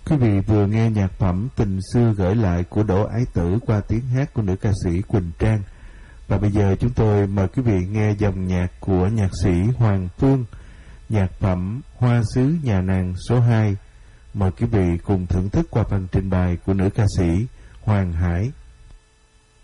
Quý vị vừa nghe nhạc phẩm Tình Xưa Gửi Lại của Đỗ Ái Tử qua tiếng hát của nữ ca sĩ Quỳnh Trang. Và bây giờ chúng tôi mời quý vị nghe dòng nhạc của nhạc sĩ Hoàng Phương, nhạc phẩm Hoa Sứ Nhà Nàng số 2. Mời quý vị cùng thưởng thức qua phần trình bày của nữ ca sĩ Hoàng Hải.